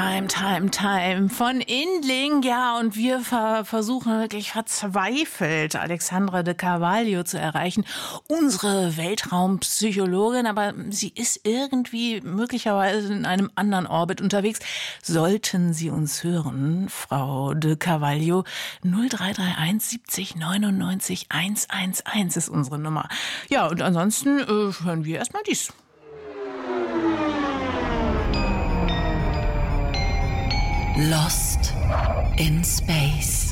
Time von Indling. Ja, und wir versuchen wirklich verzweifelt, Alexandra de Carvalho zu erreichen. Unsere Weltraumpsychologin, aber sie ist irgendwie möglicherweise in einem anderen Orbit unterwegs. Sollten Sie uns hören, Frau de Carvalho, 0331 70 99 111 ist unsere Nummer. Ja, und ansonsten hören wir erstmal dies. Lost in Space.